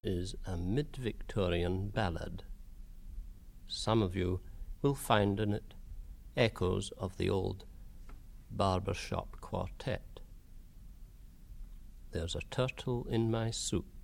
is a mid-Victorian ballad. Some of you will find in it echoes of the old barbershop quartet. There's a turtle in my soup,